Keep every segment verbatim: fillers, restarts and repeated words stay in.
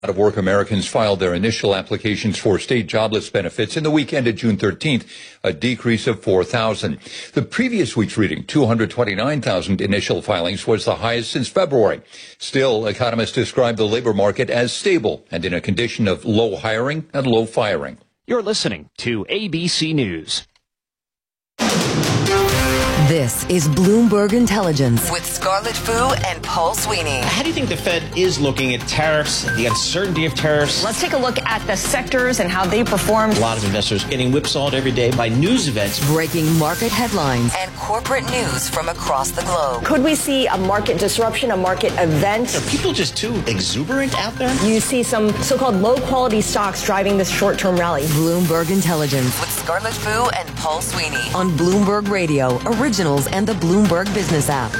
Out of work Americans filed their initial applications for state jobless benefits in the week ended June thirteenth, a decrease of four thousand. The previous week's reading, two hundred twenty-nine thousand initial filings, was the highest since February. Still, economists describe the labor market as stable and in a condition of low hiring and low firing. You're listening to A B C News. This is Bloomberg Intelligence with Scarlett Fu and Paul Sweeney. How do you think the Fed is looking at tariffs, the uncertainty of tariffs? Let's take a look at the sectors and how they performed. A lot of investors getting whipsawed every day by news events. Breaking market headlines and corporate news from across the globe. Could we see a market disruption, a market event? Are people just too exuberant out there? You see some so-called low-quality stocks driving this short-term rally. Bloomberg Intelligence with Scarlett Fu and Paul Sweeney on Bloomberg Radio, Originals and the Bloomberg Business app.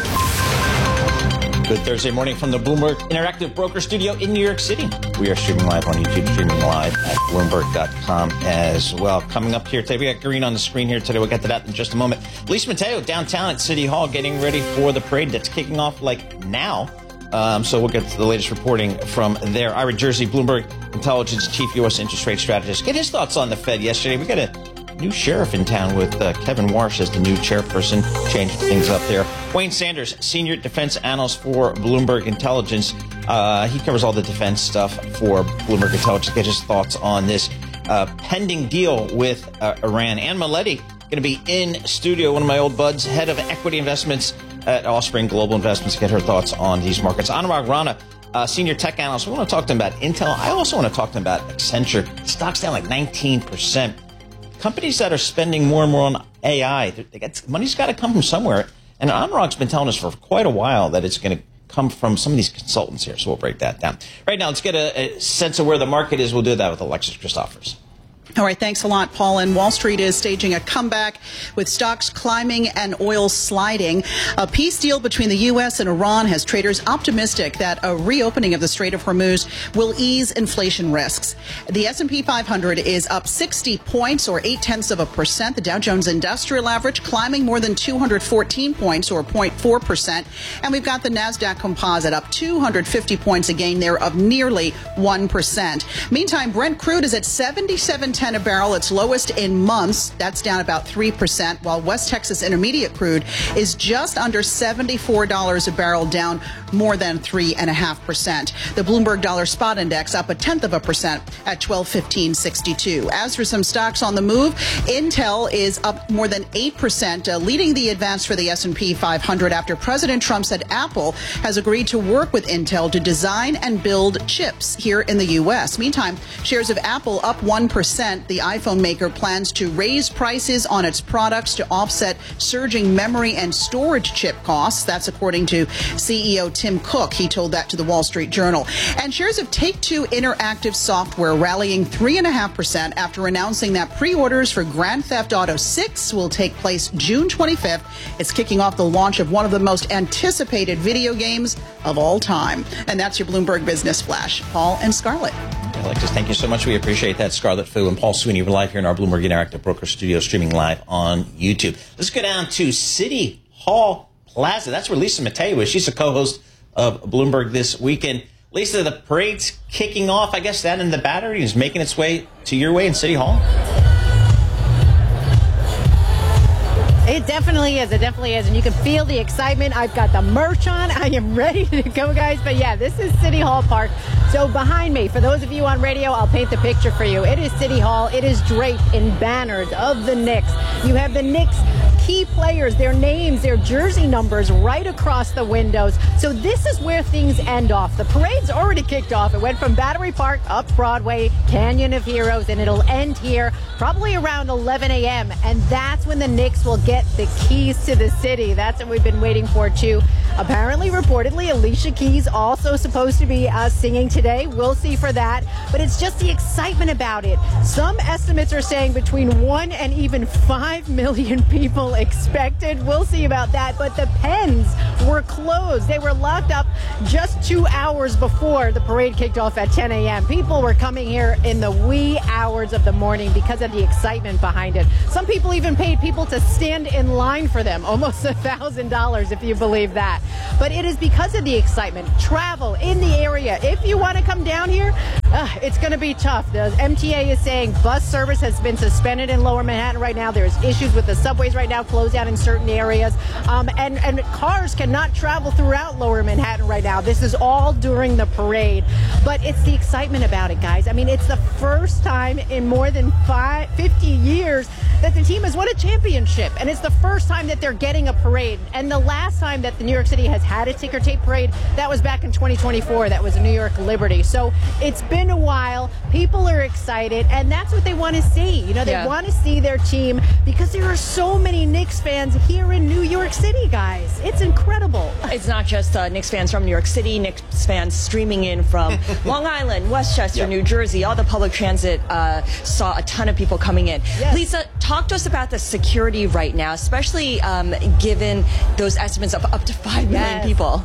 Good Thursday morning from the Bloomberg Interactive Broker Studio in New York City. We are streaming live on YouTube, streaming live at Bloomberg dot com as well. Coming up here today, we got green on the screen here today. We'll get to that in just a moment. Lisa Mateo downtown at City Hall getting ready for the parade that's kicking off like now. Um, so we'll get to the latest reporting from there. Ira Jersey, Bloomberg Intelligence Chief U S Interest Rate Strategist. Get his thoughts on the Fed yesterday. We got a new sheriff in town with uh, Kevin Warsh as the new chairperson. Changed things up there. Wayne Sanders, Senior Defense Analyst for Bloomberg Intelligence. Uh, he covers all the defense stuff for Bloomberg Intelligence. Get his thoughts on this uh, pending deal with uh, Iran. Ann Maletti going to be in studio, one of my old buds, head of equity investments at Offspring Global Investments. Get her thoughts on these markets. Anurag Rana, uh, Senior Tech Analyst. We want to talk to him about Intel. I also want to talk to him about Accenture. Stock's down like nineteen percent. Companies that are spending more and more on A I, they got, money's got to come from somewhere. And Anurag's been telling us for quite a while that it's going to come from some of these consultants here. So we'll break that down. Right now, let's get a, a sense of where the market is. We'll do that with Alexis Christophers. All right, thanks a lot, Paul. And Wall Street is staging a comeback with stocks climbing and oil sliding. A peace deal between the U S and Iran has traders optimistic that a reopening of the Strait of Hormuz will ease inflation risks. The S and P five hundred is up sixty points, or eight tenths of a percent. The Dow Jones Industrial Average climbing more than two hundred fourteen points, or zero point four percent. And we've got the NASDAQ Composite up two hundred fifty points, a gain there of nearly one percent. Meantime, Brent crude is at seventy-seven ten a barrel, its lowest in months. That's down about three percent, while West Texas Intermediate crude is just under seventy-four dollars a barrel, down more than three point five percent. The Bloomberg Dollar Spot Index up a tenth of a percent at twelve fifteen sixty-two. As for some stocks on the move, Intel is up more than eight percent, uh, leading the advance for the S and P five hundred after President Trump said Apple has agreed to work with Intel to design and build chips here in the U S. Meantime, shares of Apple up one percent. The iPhone maker plans to raise prices on its products to offset surging memory and storage chip costs. That's according to C E O Tim Cook. He told that to the Wall Street Journal. And shares of Take-Two Interactive Software rallying three point five percent after announcing that pre-orders for Grand Theft Auto six will take place June twenty-fifth. It's kicking off the launch of one of the most anticipated video games of all time. And that's your Bloomberg Business Flash. Paul and Scarlett. Alexis, thank you so much. We appreciate that. Scarlett Fu and Paul Sweeney. We're live here in our Bloomberg Interactive Broker Studio, streaming live on YouTube. Let's go down to City Hall Plaza. That's where Lisa Mateo is. She's a co-host of Bloomberg This Weekend. Lisa, the parade's kicking off. I guess that in the Battery is making its way to your way in City Hall. It definitely is. It definitely is. And you can feel the excitement. I've got the merch on. I am ready to go, guys. But yeah, this is City Hall Park. So behind me, for those of you on radio, I'll paint the picture for you. It is City Hall. It is draped in banners of the Knicks. You have the Knicks key players, their names, their jersey numbers right across the windows. So this is where things end off. The parade's already kicked off. It went from Battery Park up Broadway, Canyon of Heroes, and it'll end here probably around eleven a.m. And that's when the Knicks will get the keys to the city. That's what we've been waiting for, too. Apparently, reportedly, Alicia Keys also supposed to be uh, singing today. We'll see for that. But it's just the excitement about it. Some estimates are saying between one and even five million people expected. We'll see about that. But the pens were closed. They were locked up just two hours before the parade kicked off at ten a.m. People were coming here in the wee hours of the morning because of the excitement behind it. Some people even paid people to stand in line for them. Almost a thousand dollars, if you believe that. but it is because of the excitement. Travel in the area. If you want to come down here, uh, it's going to be tough. The M T A is saying bus service has been suspended in Lower Manhattan right now. There's issues with the subways right now, closed down in certain areas, um, and, and cars cannot travel throughout Lower Manhattan right now. This is all during the parade, but it's the excitement about it, guys. I mean, it's the first time in more than five, fifty years that the team has won a championship, and it's the first time that they're getting a parade. And the last time that the New York City has had a ticker tape parade, that was back in twenty twenty-four. That was New York Liberty. So it's been a while. People are excited, and that's what they want to see. You know, they Yeah. want to see their team because there are so many Knicks fans here in New York City, guys. It's incredible. It's not just uh, Knicks fans from New York City, Knicks fans streaming in from Long Island, Westchester, Yep. New Jersey. All the public transit uh, saw a ton of people coming in. Yes. Lisa, talk to us about the security right now, especially um, given those estimates of up to five million Yes. people.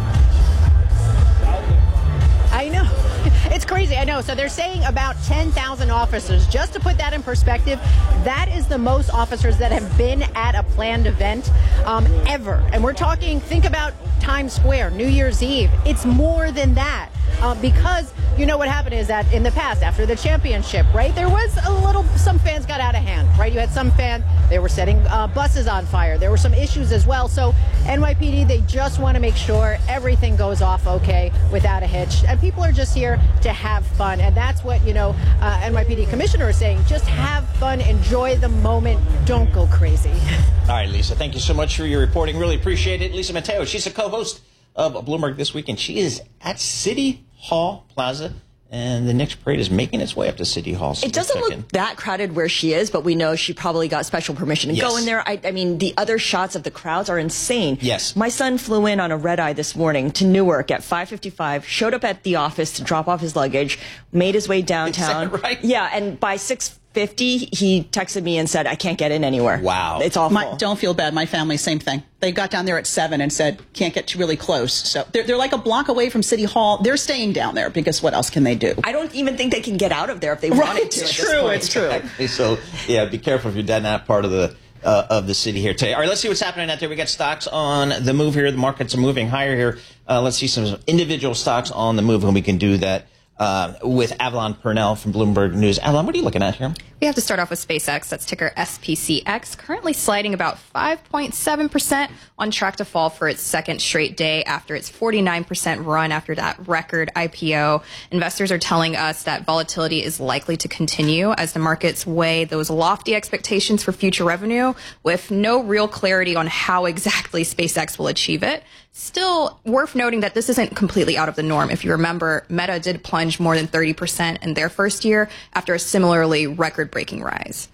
I know. It's crazy. I know. So they're saying about ten thousand officers. Just to put that in perspective, that is the most officers that have been at a planned event um, ever. And we're talking, think about Times Square, New Year's Eve. It's more than that. Uh, because you know what happened is that in the past, after the championship, right, there was a little, some fans got out of hand, right? You had some fan, they were setting uh, buses on fire. There were some issues as well. So N Y P D, they just want to make sure everything goes off okay without a hitch. And people are just here to have fun. And that's what, you know, uh, N Y P D commissioner is saying. Just have fun, enjoy the moment, don't go crazy. All right, Lisa, thank you so much for your reporting. Really appreciate it. Lisa Mateo, she's a co-host of Bloomberg This Week, and she is at City Hall Plaza, and the Knicks parade is making its way up to City Hall. So It doesn't check look in. that crowded where she is, but we know she probably got special permission to Yes. go in there. I, I mean, the other shots of the crowds are insane. Yes. My son flew in on a red eye this morning to Newark at five fifty-five, showed up at the office to drop off his luggage, made his way downtown. Is that right? Yeah, and by six fifty, he texted me and said, I can't get in anywhere. Wow. It's awful. My, don't feel bad. My family, same thing. They got down there at seven and said, can't get really close. So they're, they're like a block away from City Hall. They're staying down there because what else can they do? I don't even think they can get out of there if they Right, wanted to. it's at this true, point. it's true. Exactly. So, yeah, be careful if you're down that part of the uh, of the city here today. All right, let's see what's happening out there. We got stocks on the move here. The markets are moving higher here. Uh, let's see some individual stocks on the move, and we can do that uh, with Avalon Purnell from Bloomberg News. Avalon, what are you looking at here? We have to start off with SpaceX. That's ticker S P C X, currently sliding about five point seven percent, on track to fall for its second straight day after its forty-nine percent run after that record I P O. Investors are telling us that volatility is likely to continue as the markets weigh those lofty expectations for future revenue with no real clarity on how exactly SpaceX will achieve it. Still, worth noting that this isn't completely out of the norm. If you remember, Meta did plunge more than thirty percent in their first year after a similarly record-breaking rise.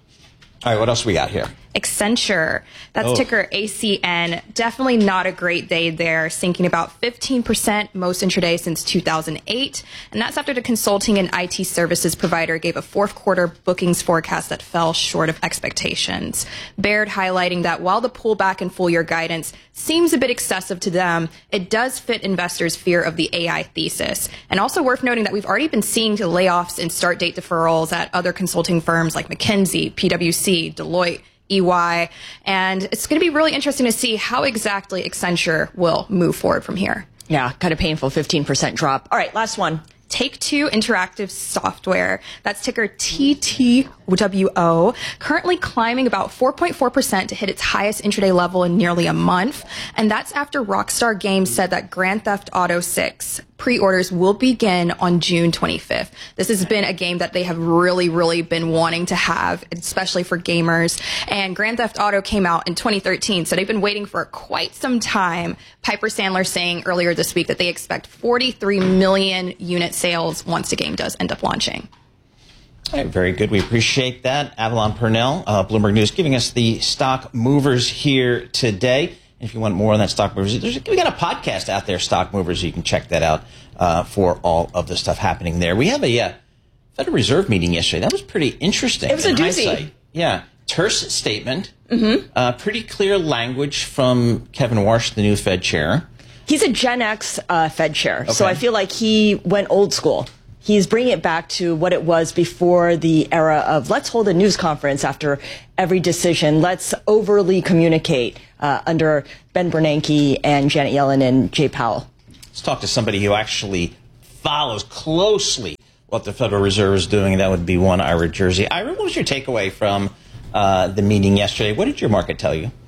All right, what else we got here? Accenture, that's Oh. ticker A C N. Definitely not a great day there, sinking about fifteen percent most intraday since two thousand eight. And that's after the consulting and I T services provider gave a fourth quarter bookings forecast that fell short of expectations. Baird highlighting that while the pullback in full year guidance seems a bit excessive to them, it does fit investors' fear of the A I thesis. And also worth noting that we've already been seeing the layoffs and start date deferrals at other consulting firms like McKinsey, P W C, Deloitte, E Y, and it's going to be really interesting to see how exactly Accenture will move forward from here. Yeah, kind of painful, fifteen percent drop. All right, last one. Take-Two Interactive Software, that's ticker T T W O, currently climbing about four point four percent to hit its highest intraday level in nearly a month. And that's after Rockstar Games said that Grand Theft Auto six pre-orders will begin on June twenty-fifth. This has been a game that they have really, really been wanting to have, especially for gamers. And Grand Theft Auto came out in twenty thirteen, so they've been waiting for quite some time. Piper Sandler saying earlier this week that they expect forty-three million unit sales once the game does end up launching. All right, very good. We appreciate that. Avalon Purnell, uh, Bloomberg News, giving us the stock movers here today. And if you want more on that stock movers, there's, we got a podcast out there, Stock Movers. You can check that out uh, for all of the stuff happening there. We have a uh, Federal Reserve meeting yesterday. That was pretty interesting. It was a in doozy. hindsight. Yeah. Terse statement. Mm-hmm. Uh, pretty clear language from Kevin Warsh, the new Fed chair. He's a Gen X uh, Fed chair, so Okay. I feel like he went old school. He's bringing it back to what it was before the era of let's hold a news conference after every decision. Let's overly communicate. uh, under Ben Bernanke and Janet Yellen and Jay Powell. Let's talk to somebody who actually follows closely what the Federal Reserve is doing. That would be one Ira Jersey. Ira, what was your takeaway from uh, the meeting yesterday? What did your market tell you?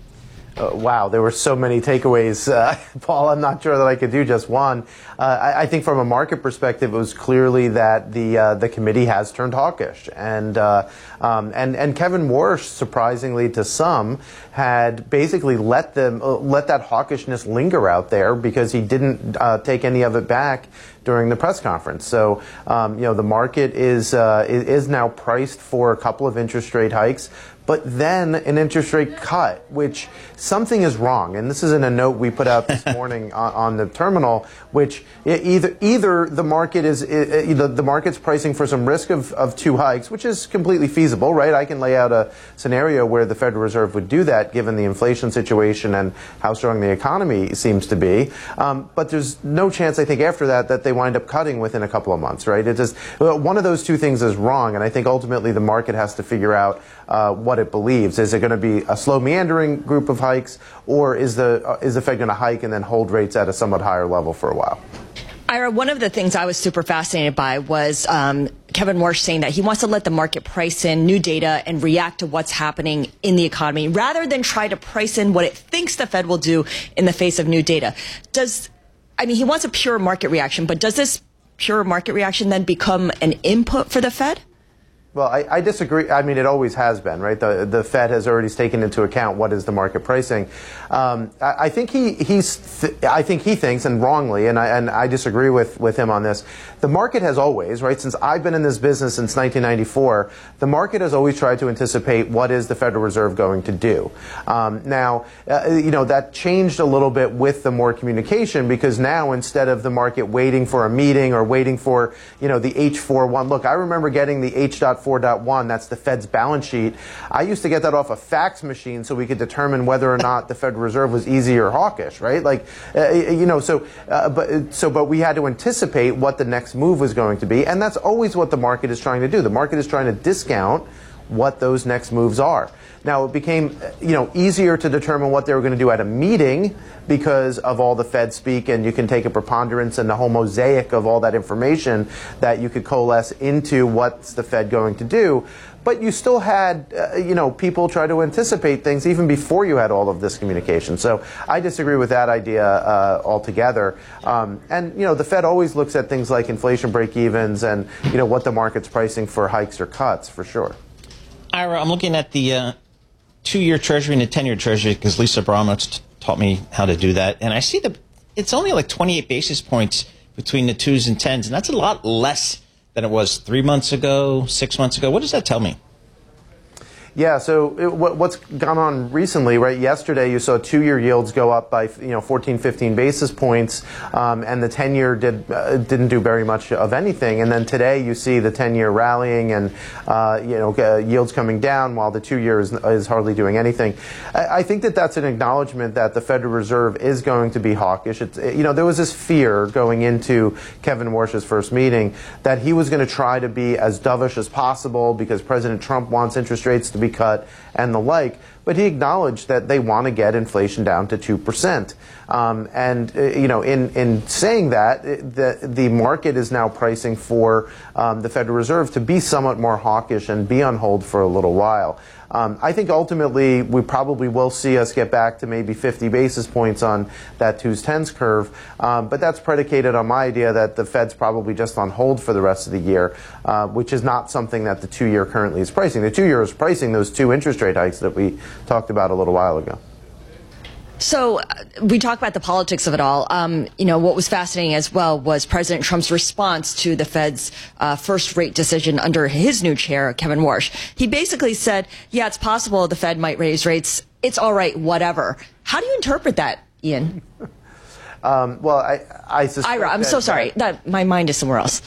Uh, wow, there were so many takeaways, uh, Paul. I'm not sure that I could do just one. Uh, I, I think from a market perspective, it was clearly that the uh, the committee has turned hawkish, and uh, um, and and Kevin Warsh, surprisingly to some, had basically let them uh, let that hawkishness linger out there because he didn't uh, take any of it back during the press conference. So um, you know the market is uh, is now priced for a couple of interest rate hikes, but then an interest rate cut, which something is wrong. And this is in a note we put out this morning on, on the terminal, which either either the market is either the market's pricing for some risk of, of two hikes, which is completely feasible, right? I can lay out a scenario where the Federal Reserve would do that given the inflation situation and how strong the economy seems to be. Um, but there's no chance, I think, after that that they wind up cutting within a couple of months, right? It just one of those two things is wrong, and I think ultimately the market has to figure out uh, what it believes. Is it going to be a slow meandering group of hikes, or is the uh, is the Fed going to hike and then hold rates at a somewhat higher level for a while? Ira, one of the things I was super fascinated by was um, Kevin Warsh saying that he wants to let the market price in new data and react to what's happening in the economy rather than try to price in what it thinks the Fed will do in the face of new data. Does I mean, he wants a pure market reaction, but does this pure market reaction then become an input for the Fed? Well, I, I disagree. I mean, it always has been, right? The the Fed has already taken into account what is the market pricing. Um, I, I think he he's th- I think he thinks, and wrongly, and I and I disagree with, with him on this. The market has always, right, since I've been in this business since nineteen ninety-four, the market has always tried to anticipate what is the Federal Reserve going to do. Um, now, uh, you know, that changed a little bit with the more communication, because now instead of the market waiting for a meeting or waiting for, you know, the H four one. Look, I remember getting the H four point one, that's the Fed's balance sheet. I used to get that off a fax machine so we could determine whether or not the Federal Reserve was easy or hawkish, right? Like, uh, you know, so, uh, but, so, but we had to anticipate what the next move was going to be, and that's always what the market is trying to do. The market is trying to discount what those next moves are. Now, it became, you know, easier to determine what they were going to do at a meeting because of all the Fed speak, and you can take a preponderance and the whole mosaic of all that information that you could coalesce into what's the Fed going to do. But you still had, uh, you know, people try to anticipate things even before you had all of this communication. So I disagree with that idea uh, altogether. Um, and, you know, the Fed always looks at things like inflation break-evens and, you know, what the market's pricing for hikes or cuts, for sure. Ira, I'm looking at the uh, two-year Treasury and the ten-year Treasury because Lisa Abramowitz t- taught me how to do that. And I see the it's only like twenty-eight basis points between the twos and tens, and that's a lot less than it was three months ago, six months ago. What does that tell me? Yeah, so it, what, what's gone on recently, right? Yesterday you saw two-year yields go up by, you know, fourteen, fifteen basis points, um, and the ten-year did, uh, didn't do very much of anything. And then today you see the ten-year rallying and, uh, you know, uh, yields coming down while the two-year is, is hardly doing anything. I, I think that that's an acknowledgement that the Federal Reserve is going to be hawkish. It's, you know, there was this fear going into Kevin Warsh's first meeting that he was going to try to be as dovish as possible because President Trump wants interest rates to be cut and the like, but he acknowledged that they want to get inflation down to two percent. Um, and, uh, you know, in, in saying that, the, the market is now pricing for um, the Federal Reserve to be somewhat more hawkish and be on hold for a little while. Um, I think ultimately we probably will see us get back to maybe fifty basis points on that twos tens curve, um, but that's predicated on my idea that the Fed's probably just on hold for the rest of the year, uh, which is not something that the two-year currently is pricing. The two-year is pricing those two interest rate hikes that we talked about a little while ago. So uh, we talk about the politics of it all. Um, you know, what was fascinating as well was President Trump's response to the Fed's uh, first rate decision under his new chair, Kevin Warsh. He basically said, yeah, it's possible the Fed might raise rates. It's all right, whatever. How do you interpret that, Ian? um, well, I, I suspect Ira, I'm that, so sorry. That, my mind is somewhere else.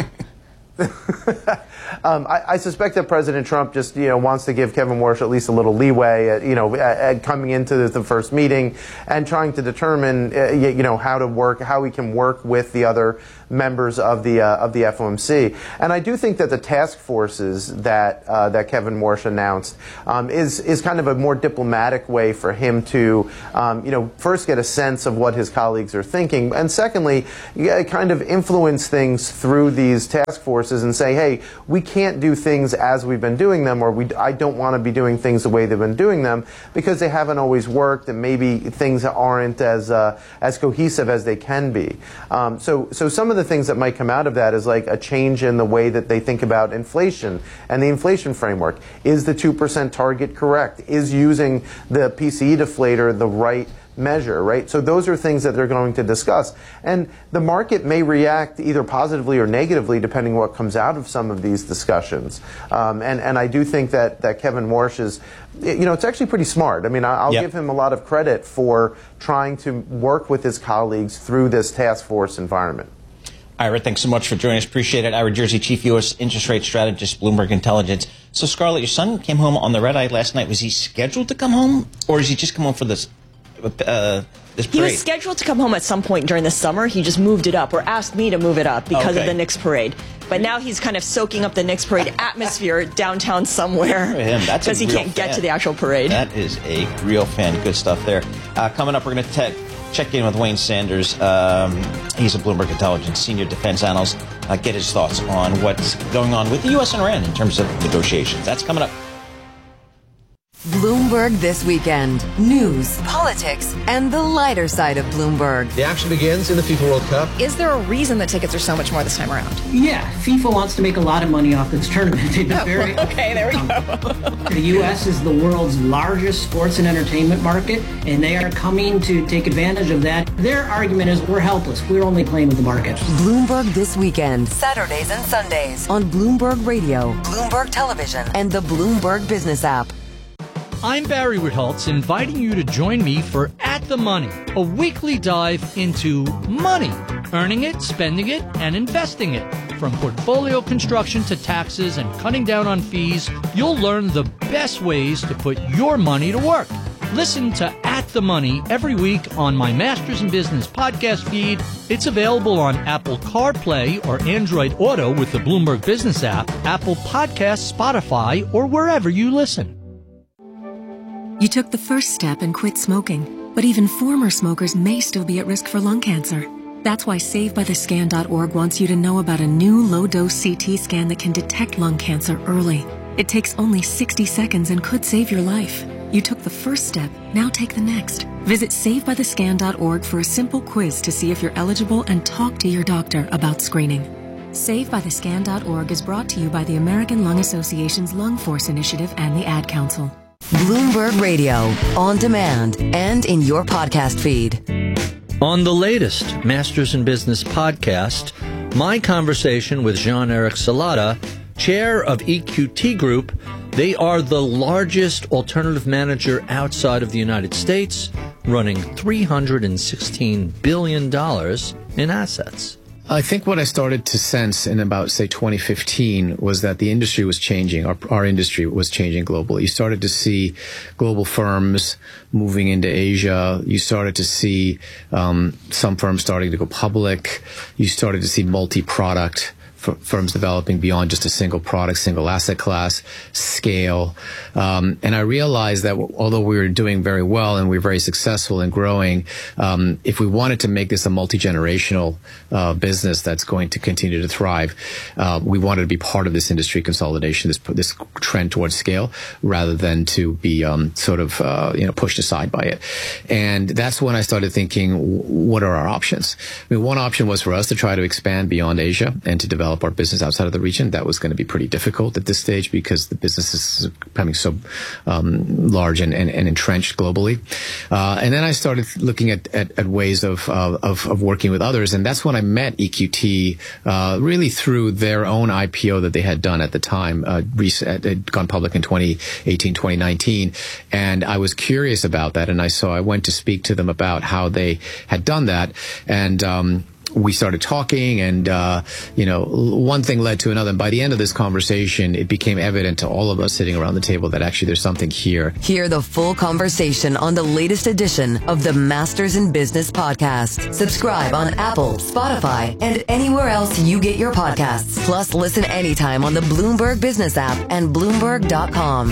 um, I, I suspect that President Trump just, you know, wants to give Kevin Warsh at least a little leeway, at, you know, at, at coming into the, the first meeting and trying to determine, uh, you know, how to work, how he can work with the other members of the uh, of the F O M C. And I do think that the task forces that uh, that Kevin Warsh announced um, is is kind of a more diplomatic way for him to um, you know first get a sense of what his colleagues are thinking, and secondly, kind of influence things through these task forces and say, hey, we can't do things as we've been doing them, or we I don't want to be doing things the way they've been doing them because they haven't always worked, and maybe things aren't as uh, as cohesive as they can be. Um, so, so some of the things that might come out of that is like a change in the way that they think about inflation and the inflation framework. Is the two percent target correct? Is using the P C E deflator the right measure, right? So those are things that they're going to discuss. And the market may react either positively or negatively depending on what comes out of some of these discussions. Um, and, and I do think that, that Kevin Warsh is, you know, it's actually pretty smart. I mean, I'll yep. give him a lot of credit for trying to work with his colleagues through this task force environment. Ira, thanks so much for joining us. Appreciate it. Ira Jersey, Chief U S Interest Rate Strategist, Bloomberg Intelligence. So, Scarlett, your son came home on the red eye last night. Was he scheduled to come home, or is he just come home for this Uh, this he was scheduled to come home at some point during the summer. He just moved it up, or asked me to move it up because okay. of the Knicks parade. But now he's kind of soaking up the Knicks parade atmosphere downtown somewhere because he can't fan. get to the actual parade. That is a real fan. Good stuff there. Uh, coming up, we're going to check in with Wayne Sanders. Um, he's a Bloomberg Intelligence senior defense analyst. Uh, get his thoughts on what's going on with the U S and Iran in terms of negotiations. That's coming up. Bloomberg This Weekend. News, politics, and the lighter side of Bloomberg. The action begins in the FIFA World Cup. Is there a reason that tickets are so much more this time around? Yeah, FIFA wants to make a lot of money off this tournament. They've been very, okay, there we um, go. The U S is the world's largest sports and entertainment market, and they are coming to take advantage of that. Their argument is we're helpless. We're only playing with the market. Bloomberg This Weekend. Saturdays and Sundays. On Bloomberg Radio, Bloomberg Television, and the Bloomberg Business app. I'm Barry Ritholtz, inviting you to join me for At the Money, a weekly dive into money, earning it, spending it, and investing it. From portfolio construction to taxes and cutting down on fees, you'll learn the best ways to put your money to work. Listen to At the Money every week on my Masters in Business podcast feed. It's available on Apple CarPlay or Android Auto with the Bloomberg Business app, Apple Podcasts, Spotify, or wherever you listen. You took the first step and quit smoking, but even former smokers may still be at risk for lung cancer. That's why Save By The Scan dot org wants you to know about a new low-dose C T scan that can detect lung cancer early. It takes only sixty seconds and could save your life. You took the first step, now take the next. Visit Save By The Scan dot org for a simple quiz to see if you're eligible and talk to your doctor about screening. Save By The Scan dot org is brought to you by the American Lung Association's Lung Force Initiative and the Ad Council. Bloomberg Radio, on demand, and in your podcast feed. On the latest Masters in Business podcast, my conversation with Jean-Eric Salata, chair of E Q T Group. They are the largest alternative manager outside of the United States, running three hundred sixteen billion dollars in assets. I think what I started to sense in about, say, twenty fifteen was that the industry was changing. Our, our industry was changing globally. You started to see global firms moving into Asia. You started to see um, some firms starting to go public. You started to see multi-product firms developing beyond just a single product, single asset class, scale. Um, and I realized that although we were doing very well and we were very successful in growing, um, if we wanted to make this a multi-generational uh, business that's going to continue to thrive, uh, we wanted to be part of this industry consolidation, this this trend towards scale, rather than to be um, sort of uh, you know pushed aside by it. And that's when I started thinking, what are our options? I mean, one option was for us to try to expand beyond Asia and to develop our business outside of the region. That was going to be pretty difficult at this stage because the business is becoming so um, large and, and, and entrenched globally. Uh, and then I started looking at, at, at ways of, uh, of of working with others, and that's when I met E Q T, uh, really through their own I P O that they had done at the time. Uh, it had gone public in twenty eighteen, twenty nineteen, and I was curious about that, and I so I went to speak to them about how they had done that, and um, we started talking, and uh, you know, one thing led to another. And by the end of this conversation, it became evident to all of us sitting around the table that actually there's something here. Hear the full conversation on the latest edition of the Masters in Business podcast. Subscribe on Apple, Spotify, and anywhere else you get your podcasts. Plus, listen anytime on the Bloomberg Business app and Bloomberg dot com.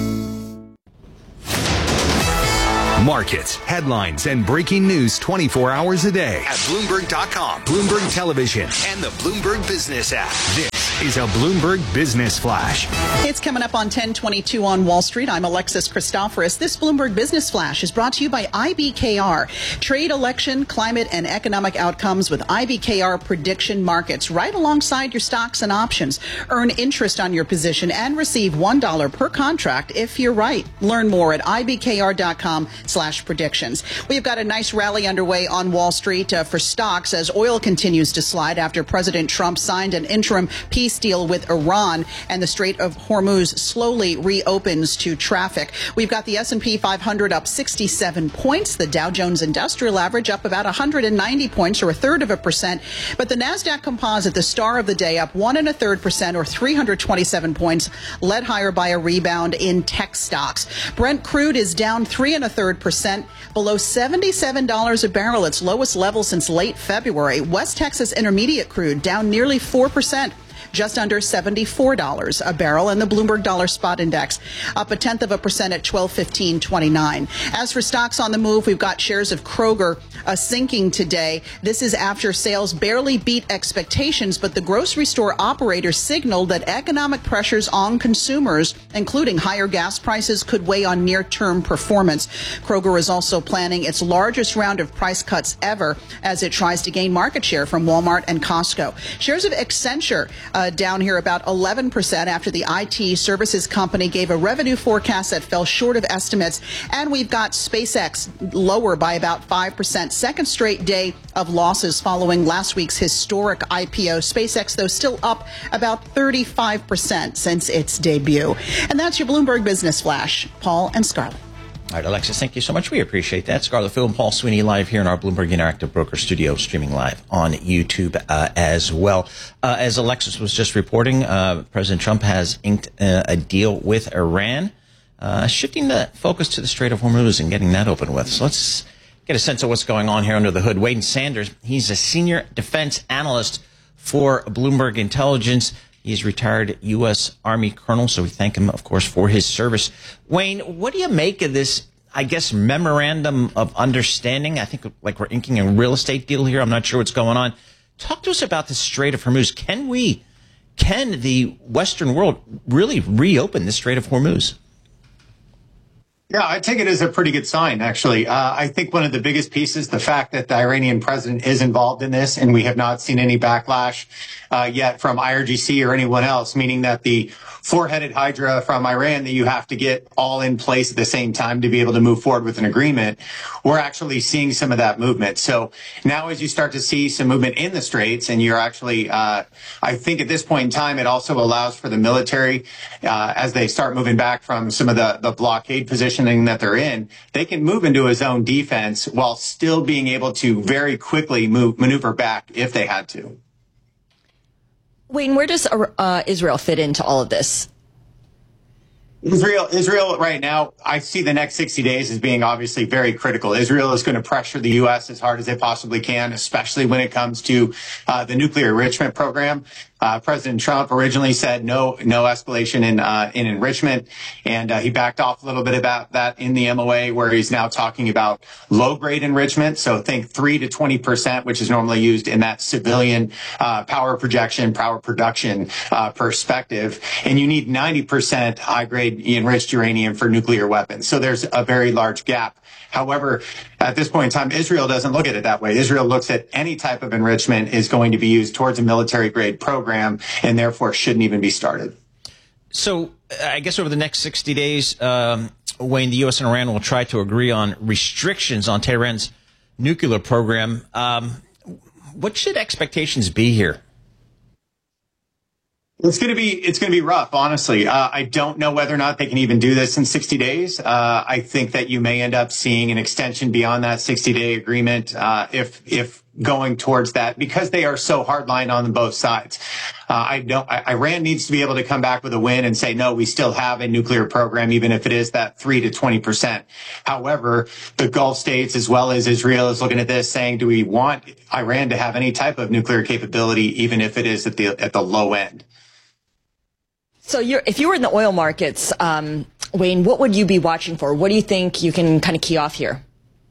Markets, headlines, and breaking news twenty-four hours a day at Bloomberg dot com, Bloomberg Television, and the Bloomberg Business app. This is a Bloomberg Business Flash. It's coming up on ten twenty-two on Wall Street. I'm Alexis Christoforous. This Bloomberg Business Flash is brought to you by I B K R. Trade, election, climate, and economic outcomes with I B K R prediction markets right alongside your stocks and options. Earn interest on your position and receive one dollar per contract if you're right. Learn more at I B K R dot com slash predictions. We've got a nice rally underway on Wall Street uh, for stocks as oil continues to slide after President Trump signed an interim peace deal with Iran and the Strait of Hormuz slowly reopens to traffic. We've got the S and P five hundred up sixty-seven points, the Dow Jones Industrial Average up about one hundred ninety points or a third of a percent, but the NASDAQ Composite, the star of the day, up one and a third percent or three hundred twenty-seven points, led higher by a rebound in tech stocks. Brent crude is down three and a third percent, below seventy-seven dollars a barrel, its lowest level since late February. West Texas Intermediate crude down nearly four percent. Just under seventy-four dollars a barrel, and the Bloomberg Dollar Spot Index up a tenth of a percent at twelve fifteen twenty-nine. As for stocks on the move, we've got shares of Kroger uh, sinking today. This is after sales barely beat expectations, but the grocery store operator signaled that economic pressures on consumers, including higher gas prices, could weigh on near-term performance. Kroger is also planning its largest round of price cuts ever as it tries to gain market share from Walmart and Costco. Shares of Accenture Uh, down here about eleven percent after the I T services company gave a revenue forecast that fell short of estimates. And we've got SpaceX lower by about five percent. Second straight day of losses following last week's historic I P O. SpaceX, though, still up about thirty-five percent since its debut. And that's your Bloomberg Business Flash. Paul and Scarlett. All right, Alexis, thank you so much. We appreciate that. Scarlett Fu and Paul Sweeney live here in our Bloomberg Interactive Broker studio, streaming live on YouTube uh, as well. Uh, as Alexis was just reporting, uh, President Trump has inked uh, a deal with Iran, uh, shifting the focus to the Strait of Hormuz and getting that open with. So let's get a sense of what's going on here under the hood. Wayne Sanders, he's a senior defense analyst for Bloomberg Intelligence. He's retired U S Army colonel, so we thank him, of course, for his service. Wayne, what do you make of this, I guess, memorandum of understanding? I think like we're inking a real estate deal here. I'm not sure what's going on. Talk to us about the Strait of Hormuz. Can we, can the Western world really reopen the Strait of Hormuz? Yeah, I take it as a pretty good sign, actually. Uh, I think one of the biggest pieces, the fact that the Iranian president is involved in this, and we have not seen any backlash uh, yet from I R G C or anyone else, meaning that the four-headed hydra from Iran that you have to get all in place at the same time to be able to move forward with an agreement, we're actually seeing some of that movement. So now as you start to see some movement in the Straits, and you're actually, uh, I think at this point in time, it also allows for the military, uh, as they start moving back from some of the, the blockade positioning that they're in, they can move into a zone defense while still being able to very quickly move, maneuver back if they had to. Wayne, where does uh, Israel fit into all of this? Israel, Israel right now, I see the next sixty days as being obviously very critical. Israel is going to pressure the U S as hard as they possibly can, especially when it comes to uh, the nuclear enrichment program. Uh, President Trump originally said no, no escalation in, uh, in enrichment. And, uh, he backed off a little bit about that in the M O A, where he's now talking about low grade enrichment. So think three to twenty percent, which is normally used in that civilian, uh, power projection, power production, uh, perspective. And you need ninety percent high grade enriched uranium for nuclear weapons. So there's a very large gap. However, at this point in time, Israel doesn't look at it that way. Israel looks at any type of enrichment is going to be used towards a military grade program and therefore shouldn't even be started. So I guess over the next sixty days, um, Wayne, the U S and Iran will try to agree on restrictions on Tehran's nuclear program. Um, what should expectations be here? It's going to be it's going to be rough, honestly. Uh, I don't know whether or not they can even do this in sixty days. Uh, I think that you may end up seeing an extension beyond that sixty day agreement uh, if if going towards that, because they are so hardline on both sides. Uh, I don't. I, Iran needs to be able to come back with a win and say, no, we still have a nuclear program, even if it is that three to twenty percent. However, the Gulf states as well as Israel is looking at this, saying, do we want Iran to have any type of nuclear capability, even if it is at the at the low end? So you're, if you were in the oil markets, um, Wayne, what would you be watching for? What do you think you can kind of key off here?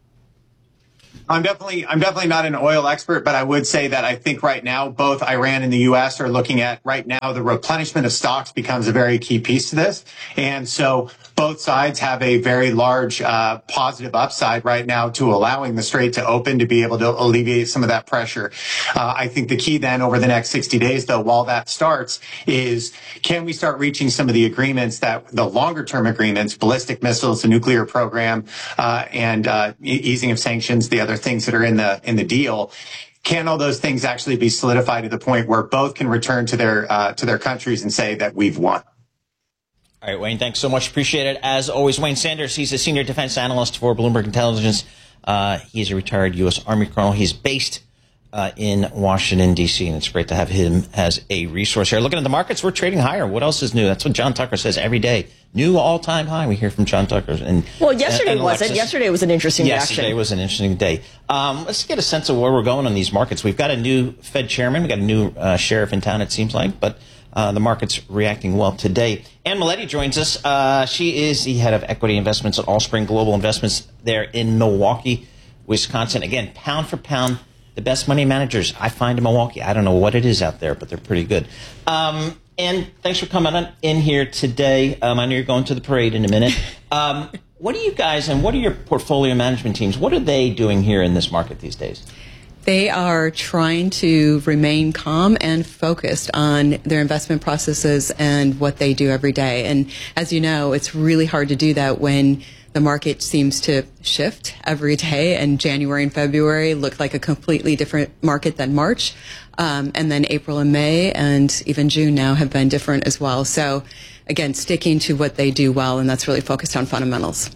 I'm definitely, I'm definitely not an oil expert, but I would say that I think right now, both Iran and the U S are looking at right now, the replenishment of stocks becomes a very key piece to this. And so both sides have a very large uh, positive upside right now to allowing the Strait to open to be able to alleviate some of that pressure. Uh, I think the key then over the next sixty days, though, while that starts, is can we start reaching some of the agreements that the longer term agreements, ballistic missiles, the nuclear program, uh, and uh, easing of sanctions, the other things that are in the in the deal. Can all those things actually be solidified to the point where both can return to their uh, to their countries and say that we've won? All right, Wayne, thanks so much. Appreciate it. As always, Wayne Sanders, he's a senior defense analyst for Bloomberg Intelligence. Uh, he's a retired U S Army colonel. He's based uh, in Washington, D C, and it's great to have him as a resource here. Looking at the markets, we're trading higher. What else is new? That's what John Tucker says every day. New all-time high. We hear from John Tucker. And, well, yesterday and, and wasn't. Yesterday was an interesting yesterday reaction. Yesterday was an interesting day. Um, let's get a sense of where we're going on these markets. We've got a new Fed chairman. We've got a new uh, sheriff in town, it seems like, but Uh, the market's reacting well today. Anne Maletti joins us. Uh, she is the head of equity investments at Allspring Global Investments there in Milwaukee, Wisconsin. Again, pound for pound, the best money managers I find in Milwaukee. I don't know what it is out there, but they're pretty good. Um, and thanks for coming on in here today. Um, I know you're going to the parade in a minute. Um, what are you guys and what are your portfolio management teams? What are they doing here in this market these days? They are trying to remain calm and focused on their investment processes and what they do every day. And as you know, it's really hard to do that when the market seems to shift every day, and January and February look like a completely different market than March. Um, and then April and May and even June now have been different as well. So again, sticking to what they do well, and that's really focused on fundamentals.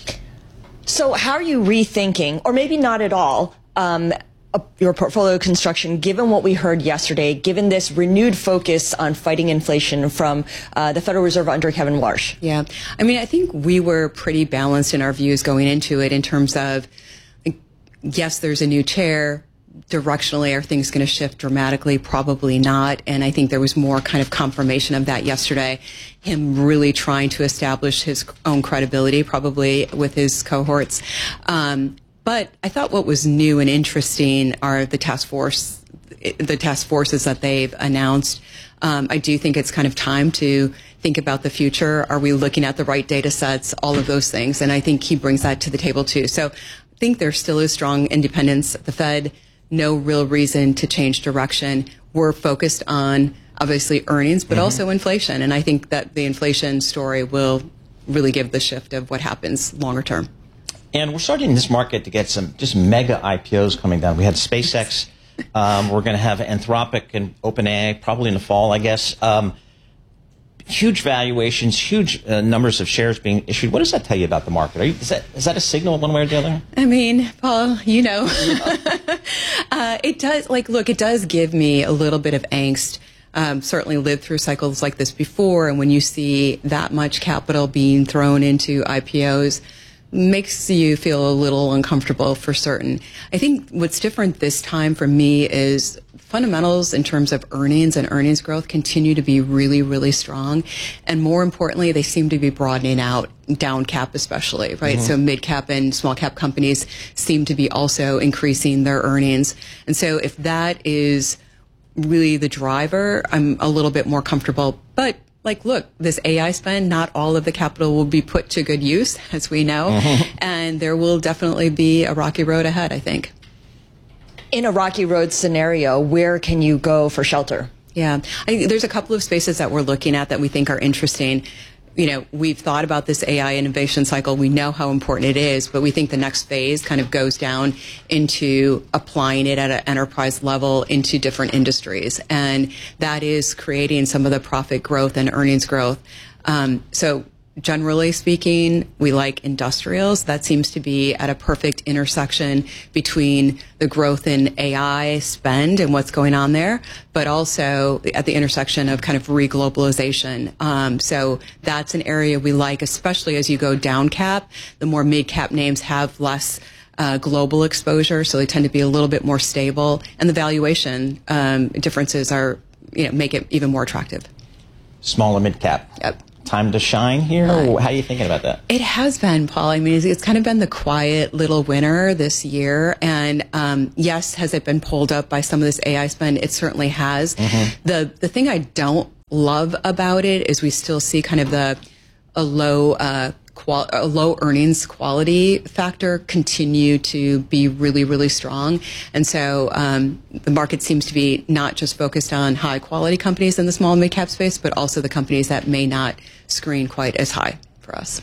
So how are you rethinking, or maybe not at all, um, your portfolio construction, given what we heard yesterday, given this renewed focus on fighting inflation from uh, the Federal Reserve under Kevin Warsh? Yeah. I mean, I think we were pretty balanced in our views going into it in terms of, yes, there's a new chair. Directionally, are things going to shift dramatically? Probably not. And I think there was more kind of confirmation of that yesterday. Him really trying to establish his own credibility, probably with his cohorts. Um, But I thought what was new and interesting are the task force, the task forces that they've announced. Um, I do think it's kind of time to think about the future. Are we looking at the right data sets? All of those things. And I think he brings that to the table too. So I think there still is strong independence at the Fed. No real reason to change direction. We're focused on obviously earnings, but mm-hmm. also inflation. And I think that the inflation story will really give the shift of what happens longer term. And we're starting in this market to get some just mega I P Os coming down. We had SpaceX. Um, we're going to have Anthropic and OpenAI probably in the fall, I guess. Um, huge valuations, huge uh, numbers of shares being issued. What does that tell you about the market? Are you, is that is that a signal one way or the other? I mean, Paul, you know, uh, it does. Like, look, it does give me a little bit of angst. Um, certainly lived through cycles like this before, and when you see that much capital being thrown into I P Os, makes you feel a little uncomfortable for certain. I think what's different this time for me is fundamentals in terms of earnings and earnings growth continue to be really, really strong. And more importantly, they seem to be broadening out, down cap especially, right? Mm-hmm. So mid cap and small cap companies seem to be also increasing their earnings. And so if that is really the driver, I'm a little bit more comfortable. But like, look, this A I spend, not all of the capital will be put to good use, as we know. Mm-hmm. And there will definitely be a rocky road ahead, I think. In a rocky road scenario, where can you go for shelter? Yeah, I, there's a couple of spaces that we're looking at that we think are interesting. you know, we've thought about this A I innovation cycle. We know how important it is, but we think the next phase kind of goes down into applying it at an enterprise level into different industries. And that is creating some of the profit growth and earnings growth. Um, so generally speaking, we like industrials. That seems to be at a perfect intersection between the growth in A I spend and what's going on there, but also at the intersection of kind of reglobalization. Um, so that's an area we like, especially as you go down cap. The more mid cap names have less uh, global exposure, so they tend to be a little bit more stable, and the valuation um, differences are, you know, make it even more attractive. Small and mid cap. Yep. Time to shine here? Or how are you thinking about that? It has been, Paul. I mean, it's, it's kind of been the quiet little winner this year. And um, yes, has it been pulled up by some of this A I spend? It certainly has. Mm-hmm. The the thing I don't love about it is we still see kind of the a low uh, qual- a low earnings quality factor continue to be really, really strong. And so um, the market seems to be not just focused on high quality companies in the small and mid cap space, but also the companies that may not screen quite as high for us.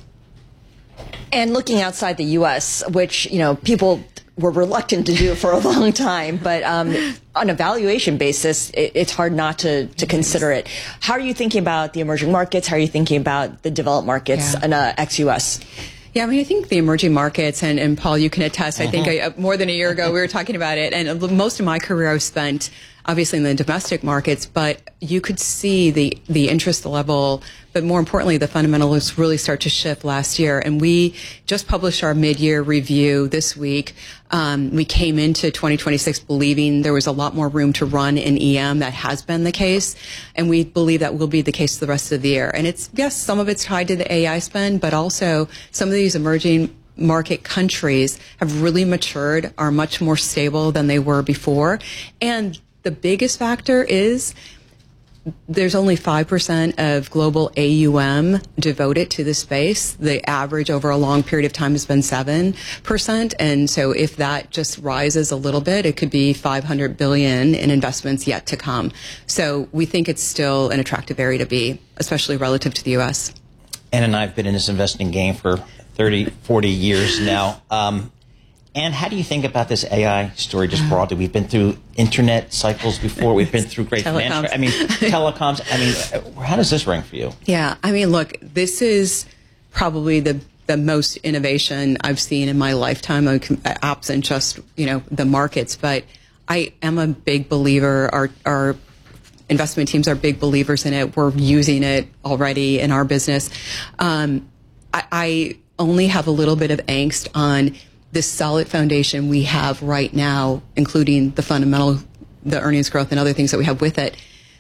And looking outside the U S, which, you know, people were reluctant to do for a long time, but um, on a valuation basis, it, it's hard not to, to consider it. How are you thinking about the emerging markets? How are you thinking about the developed markets Yeah. and uh, ex-U S? Yeah, I mean, I think the emerging markets, and, and Paul, you can attest, I think Uh-huh. I, more than a year ago, we were talking about it, and most of my career I've spent obviously in the domestic markets, but you could see the, the interest level, but more importantly, the fundamentals really start to shift last year. And we just published our mid-year review this week. Um, we came into twenty twenty-six believing there was a lot more room to run in E M. That has been the case. And we believe that will be the case the rest of the year. And it's, yes, some of it's tied to the A I spend, but also some of these emerging market countries have really matured, are much more stable than they were before. And the biggest factor is there's only five percent of global A U M devoted to the space. The average over a long period of time has been seven percent. And so if that just rises a little bit, it could be five hundred billion dollars in investments yet to come. So we think it's still an attractive area to be, especially relative to the U S. Ann and I have been in this investing game for thirty, forty years now. Um, And how do you think about this A I story just broadly? We've been through internet cycles before. We've been through great financial, I mean, telecoms. I mean, how does this ring for you? Yeah, I mean, look, this is probably the the most innovation I've seen in my lifetime, absent just, you know, the markets. But I am a big believer. Our our investment teams are big believers in it. We're using it already in our business. Um, I, I only have a little bit of angst on this solid foundation we have right now, including the fundamental, the earnings growth and other things that we have with it.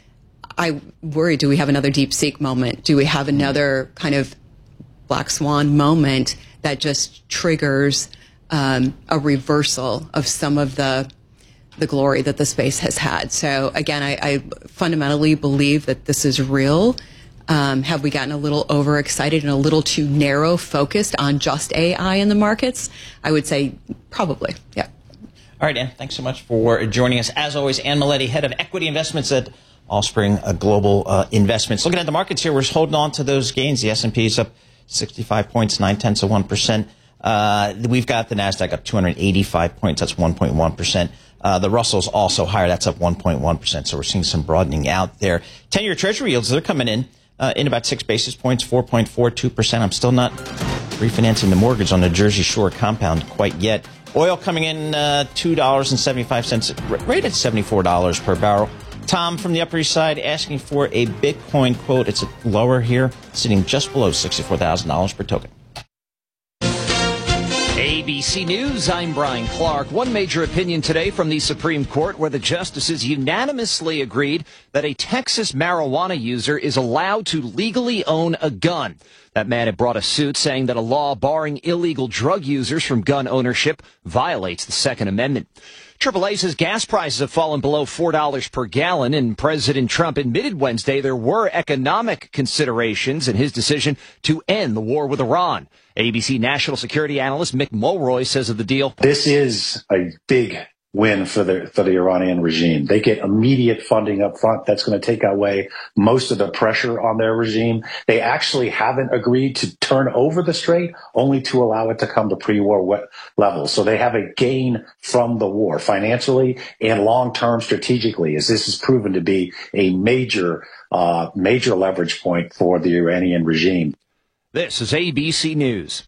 I worry, do we have another DeepSeek moment? Do we have another kind of black swan moment that just triggers um, a reversal of some of the the glory that the space has had? So again, I, I fundamentally believe that this is real. Um, have we gotten a little overexcited and a little too narrow focused on just A I in the markets? I would say probably, yeah. All right, Ann, thanks so much for joining us. As always, Ann Maletti, head of equity investments at Allspring uh, Global uh, Investments. Looking at the markets here, we're just holding on to those gains. The S and P is up sixty-five points, nine tenths of one percent. Uh, we've got the NASDAQ up two hundred eighty-five points. That's one point one percent. Uh, the Russell's also higher. That's up one point one percent. So we're seeing some broadening out there. ten-year Treasury yields, they're coming in. Uh, in about six basis points, four point four two percent. I'm still not refinancing the mortgage on the Jersey Shore compound quite yet. Oil coming in uh, two dollars and seventy-five cents, right at seventy-four dollars per barrel. Tom from the Upper East Side asking for a Bitcoin quote. It's lower here, sitting just below sixty-four thousand dollars per token. A B C News, I'm Brian Clark. One major opinion today from the Supreme Court where the justices unanimously agreed that a Texas marijuana user is allowed to legally own a gun. That man had brought a suit saying that a law barring illegal drug users from gun ownership violates the Second Amendment. triple A says gas prices have fallen below four dollars per gallon, and President Trump admitted Wednesday there were economic considerations in his decision to end the war with Iran. A B C national security analyst Mick Mulroy says of the deal, this is a big win for the for the Iranian regime. They get immediate funding up front. That's going to take away most of the pressure on their regime. They actually haven't agreed to turn over the strait, only to allow it to come to pre-war levels. So they have a gain from the war financially and long-term strategically, as this has proven to be a major, uh, major leverage point for the Iranian regime. This is A B C News.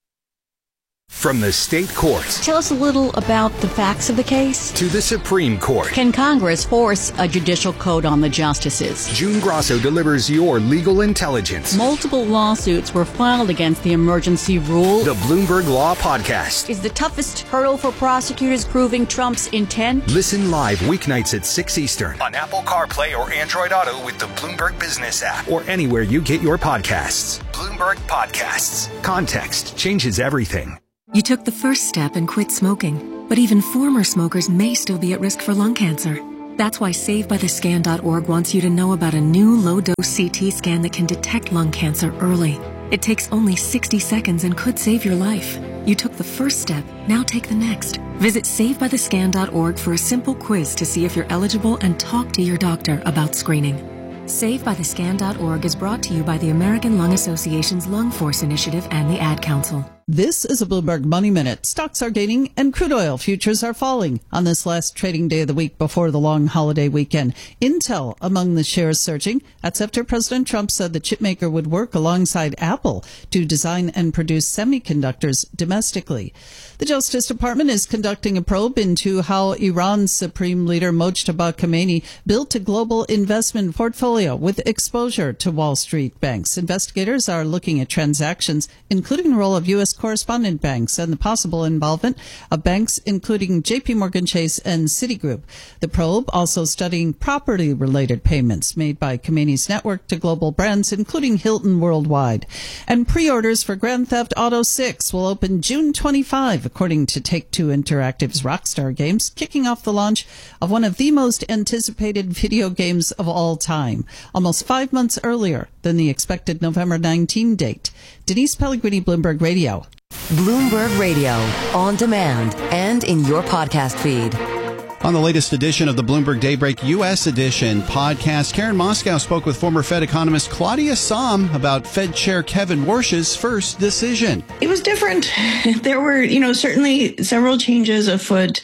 From the state courts. Tell us a little about the facts of the case. To the Supreme Court. Can Congress force a judicial code on the justices? June Grasso delivers your legal intelligence. Multiple lawsuits were filed against the emergency rule. The Bloomberg Law Podcast. Is the toughest hurdle for prosecutors proving Trump's intent? Listen live weeknights at six Eastern on Apple CarPlay or Android Auto with the Bloomberg Business app or anywhere you get your podcasts. Bloomberg Podcasts. Context changes everything. You took the first step and quit smoking, but even former smokers may still be at risk for lung cancer. That's why Save By The Scan dot org wants you to know about a new low-dose C T scan that can detect lung cancer early. It takes only sixty seconds and could save your life. You took the first step, now take the next. Visit Save By The Scan dot org for a simple quiz to see if you're eligible and talk to your doctor about screening. Save By The Scan dot org is brought to you by the American Lung Association's Lung Force Initiative and the Ad Council. This is a Bloomberg Money Minute. Stocks are gaining and crude oil futures are falling on this last trading day of the week before the long holiday weekend. Intel among the shares surging. That's after President Trump said the chipmaker would work alongside Apple to design and produce semiconductors domestically. The Justice Department is conducting a probe into how Iran's Supreme Leader Mojtaba Khamenei built a global investment portfolio with exposure to Wall Street banks. Investigators are looking at transactions, including the role of U S correspondent banks and the possible involvement of banks including J P Morgan Chase and Citigroup. The probe also studying property-related payments made by Khamenei's network to global brands, including Hilton Worldwide. And pre-orders for Grand Theft Auto six will open June twenty-fifth, according to Take-Two Interactive's Rockstar Games, kicking off the launch of one of the most anticipated video games of all time, almost five months earlier than the expected November nineteenth date. Denise Pellegrini, Bloomberg Radio. Bloomberg Radio, on demand and in your podcast feed. On the latest edition of the Bloomberg Daybreak U S Edition podcast, Karen Moscow spoke with former Fed economist Claudia Sahm about Fed Chair Kevin Warsh's first decision. It was different. There were, you know, certainly several changes afoot.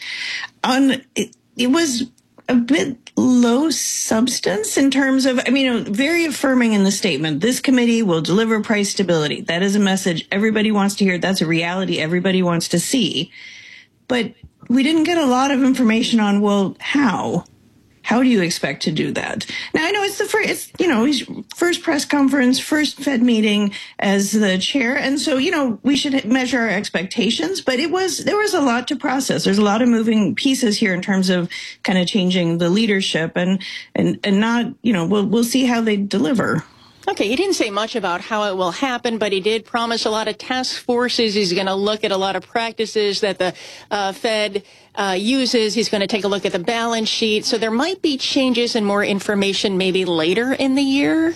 On it, it was a bit low substance in terms of, I mean, very affirming in the statement. This committee will deliver price stability. That is a message everybody wants to hear. That's a reality everybody wants to see. But we didn't get a lot of information on, well, how? How do you expect to do that? Now, I know it's the first, it's, you know, his first press conference, first Fed meeting as the chair. And so, you know, we should measure our expectations, but it was, there was a lot to process. There's a lot of moving pieces here in terms of kind of changing the leadership and, and, and not, you know, we'll, we'll see how they deliver. Okay, he didn't say much about how it will happen, but he did promise a lot of task forces. He's going to look at a lot of practices that the uh, Fed uh, uses. He's going to take a look at the balance sheet. So there might be changes and more information maybe later in the year.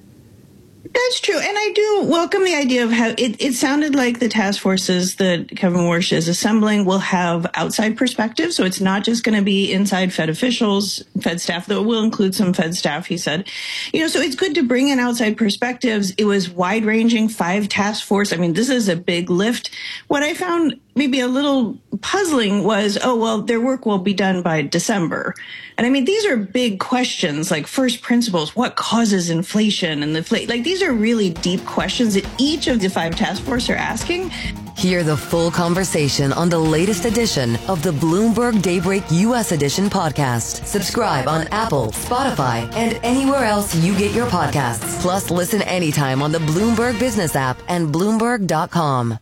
That's true. And I do welcome the idea of how it, it sounded like the task forces that Kevin Warsh is assembling will have outside perspectives. So it's not just going to be inside Fed officials, Fed staff, though it will include some Fed staff, he said. You know, so it's good to bring in outside perspectives. It was wide ranging, five task force. I mean, this is a big lift. What I found maybe a little puzzling was, oh, well, their work will be done by December. And I mean, these are big questions like first principles, what causes inflation and the, like, these are really deep questions that each of the five task force are asking. Hear the full conversation on the latest edition of the Bloomberg Daybreak U S Edition podcast. Subscribe on Apple, Spotify, and anywhere else you get your podcasts. Plus, listen anytime on the Bloomberg Business app and Bloomberg dot com.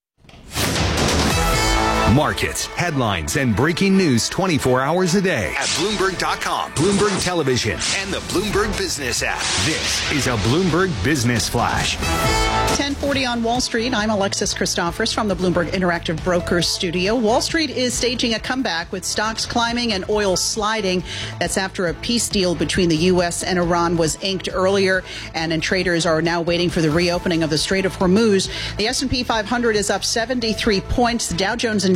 Markets, headlines, and breaking news twenty-four hours a day at Bloomberg dot com, Bloomberg Television, and the Bloomberg Business app. This is a Bloomberg Business Flash. ten forty on Wall Street. I'm Alexis Christophers from the Bloomberg Interactive Brokers studio. Wall Street is staging a comeback with stocks climbing and oil sliding. That's after a peace deal between the U S and Iran was inked earlier, and, and traders are now waiting for the reopening of the Strait of Hormuz. The S and P five hundred is up seventy-three points. The Dow Jones and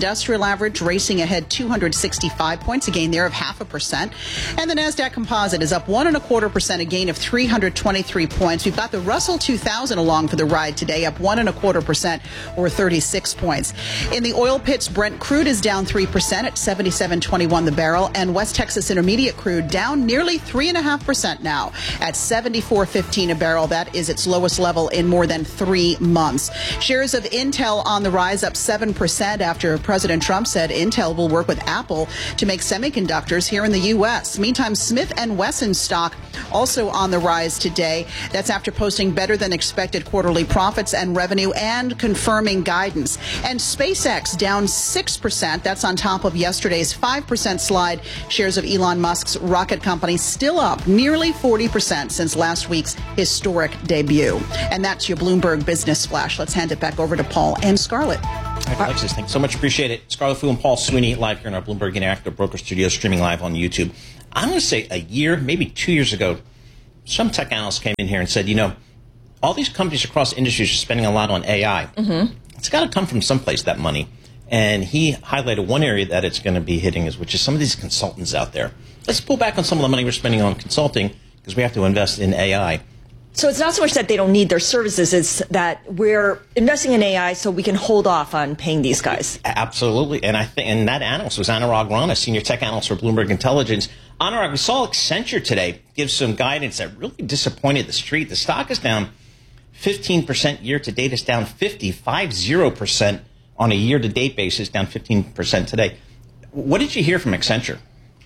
Industrial Average racing ahead two hundred sixty-five points, a gain there of half a percent. And the NASDAQ Composite is up one and a quarter percent, a gain of three hundred twenty-three points. We've got the Russell two thousand along for the ride today, up one and a quarter percent or thirty-six points. In the oil pits, Brent crude is down three percent at seventy-seven twenty-one the barrel, and West Texas Intermediate crude down nearly three and a half percent now at seventy-four fifteen a barrel. That is its lowest level in more than three months. Shares of Intel on the rise, up seven percent after President Trump said Intel will work with Apple to make semiconductors here in the U S. Meantime, Smith and Wesson stock also on the rise today. That's after posting better than expected quarterly profits and revenue and confirming guidance. And SpaceX down six percent. That's on top of yesterday's five percent slide. Shares of Elon Musk's rocket company still up nearly forty percent since last week's historic debut. And that's your Bloomberg Business Flash. Let's hand it back over to Paul and Scarlett. All right, Alexis, thanks so much. Appreciate it. Scarlett Fu and Paul Sweeney live here in our Bloomberg Interactive Broker Studio, streaming live on YouTube. I'm going to say a year, maybe two years ago, some tech analysts came in here and said, you know, all these companies across industries are spending a lot on A I. Mm-hmm. It's got to come from someplace, that money. And he highlighted one area that it's going to be hitting, is which is some of these consultants out there. Let's pull back on some of the money we're spending on consulting because we have to invest in A I. So it's not so much that they don't need their services, it's that we're investing in A I so we can hold off on paying these guys. Absolutely. And I think, and that analyst was Anurag Rana, senior tech analyst for Bloomberg Intelligence. Anurag, we saw Accenture today give some guidance that really disappointed the street. The stock is down fifteen percent year to date. It's down fifty-five percent on a year to date basis, down fifteen percent today. What did you hear from Accenture?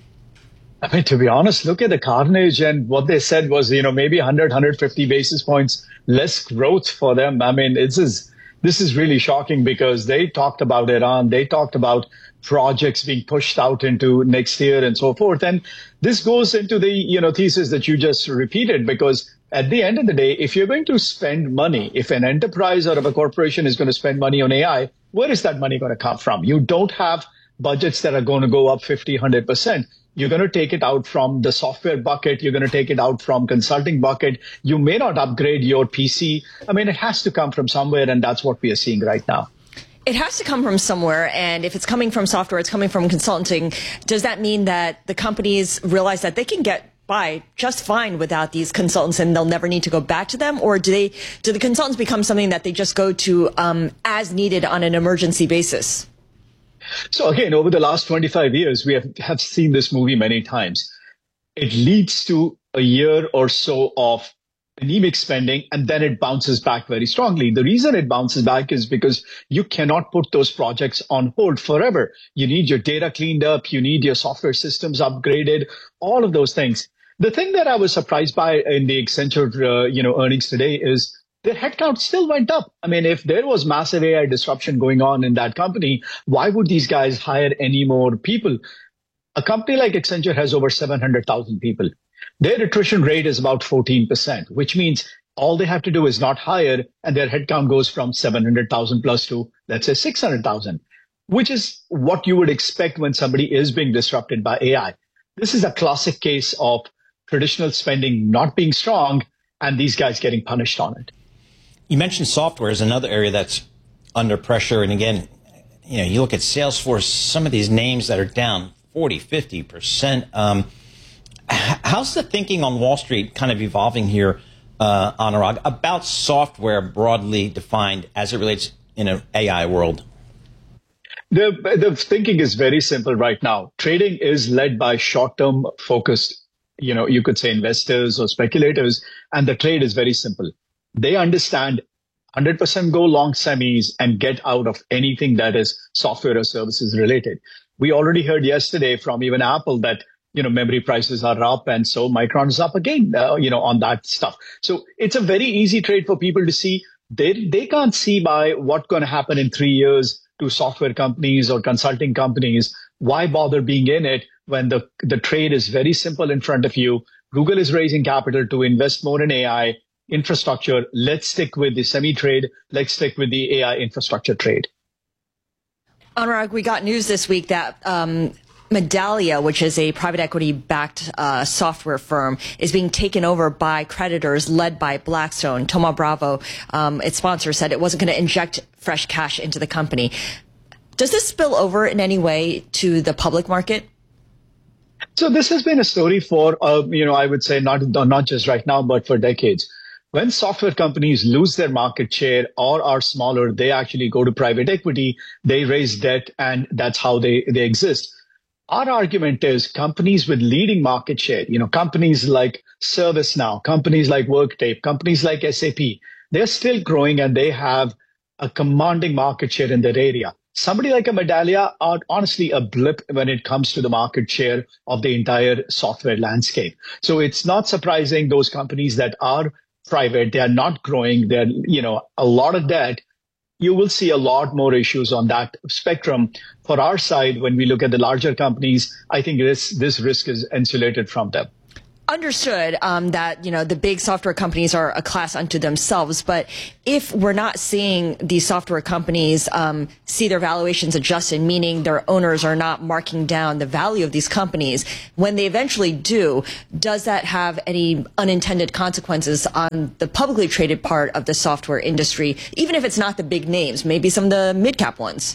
I mean, to be honest, look at the carnage, and what they said was, you know, maybe one hundred, one hundred fifty basis points less growth for them. I mean, this is, this is really shocking because they talked about Iran. They talked about projects being pushed out into next year and so forth. And this goes into the, you know, thesis that you just repeated, because at the end of the day, if you're going to spend money, if an enterprise or if a corporation is going to spend money on A I, where is that money going to come from? You don't have budgets that are going to go up fifty, one hundred percent. You're going to take it out from the software bucket. You're going to take it out from consulting bucket. You may not upgrade your P C. I mean, it has to come from somewhere, and that's what we are seeing right now. It has to come from somewhere, and if it's coming from software, it's coming from consulting. Does that mean that the companies realize that they can get by just fine without these consultants and they'll never need to go back to them? Or do they, do the consultants become something that they just go to um, as needed on an emergency basis? So again, over the last twenty-five years, we have, have seen this movie many times. It leads to a year or so of anemic spending, and then it bounces back very strongly. The reason it bounces back is because you cannot put those projects on hold forever. You need your data cleaned up. You need your software systems upgraded, all of those things. The thing that I was surprised by in the Accenture uh, you know, earnings today is their headcount still went up. I mean, if there was massive A I disruption going on in that company, why would these guys hire any more people? A company like Accenture has over seven hundred thousand people. Their attrition rate is about fourteen percent, which means all they have to do is not hire, and their headcount goes from seven hundred thousand plus to, let's say, six hundred thousand, which is what you would expect when somebody is being disrupted by A I. This is a classic case of traditional spending not being strong and these guys getting punished on it. You mentioned software is another area that's under pressure. And again, you know, you look at Salesforce, some of these names that are down forty, fifty percent. Um, how's the thinking on Wall Street kind of evolving here, uh, Anurag, about software broadly defined as it relates in an A I world? The, the thinking is very simple right now. Trading is led by short-term focused, you know, you could say investors or speculators, and the trade is very simple. They understand one hundred percent go long semis and get out of anything that is software or services related. We already heard yesterday from even Apple that, you know, memory prices are up, and so Micron is up again, uh, you know, on that stuff. So it's a very easy trade for people to see. They, they can't see by what's going to happen in three years to software companies or consulting companies. Why bother being in it when the, the trade is very simple in front of you? Google is raising capital to invest more in A I infrastructure. Let's stick with the semi trade. Let's stick with the A I infrastructure trade. Anurag, we got news this week that um, Medallia, which is a private equity-backed uh, software firm, is being taken over by creditors led by Blackstone. Thoma Bravo, um, its sponsor, said it wasn't going to inject fresh cash into the company. Does this spill over in any way to the public market? So this has been a story for, uh, you know, I would say not not just right now, but for decades. When software companies lose their market share or are smaller, they actually go to private equity, they raise debt, and that's how they, they exist. Our argument is companies with leading market share, you know, companies like ServiceNow, companies like Workday, companies like S A P, they're still growing and they have a commanding market share in their area. Somebody like a Medallia are honestly a blip when it comes to the market share of the entire software landscape. So it's not surprising those companies that are private, they are not growing, they're, you know, a lot of debt. You will see a lot more issues on that spectrum. For our side, when we look at the larger companies, I think this, this risk is insulated from them. Understood um, that, you know, the big software companies are a class unto themselves. But if we're not seeing these software companies um, see their valuations adjusted, meaning their owners are not marking down the value of these companies, when they eventually do, does that have any unintended consequences on the publicly traded part of the software industry, even if it's not the big names, maybe some of the mid-cap ones?